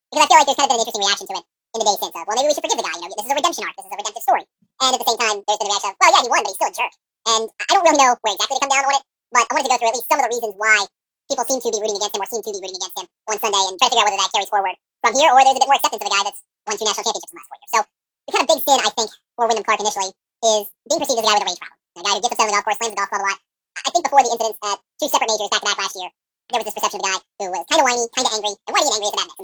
Because I feel like there's kind of been an interesting reaction to it in the days since. Well, maybe we should forgive the guy. This is a redemption arc. This is a redemptive story. And at the same time, there's been a reaction of, well, yeah, he won, but he's still a jerk. And I don't really know where exactly to come down on it, but I wanted to go through at least some of the reasons why people seem to be rooting against him or seem to be rooting against him on Sunday and try to figure out whether that carries forward from here or there's a bit more acceptance of a guy that's won 2 national championships in the last 4 years. So the kind of big sin, I think, for Wyndham Clark initially is being perceived as a guy with a rage problem. A guy who gets upset on the golf course, slams the golf club a lot. I think before the incidents at 2 separate majors back-to-back last year, there was this perception of a guy who was kind of whiny, kind of angry, and why do you get angry is a bad mix.